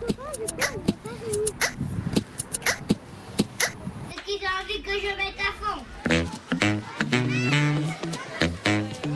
Est-ce qu'ils ont envie que je mette à fond?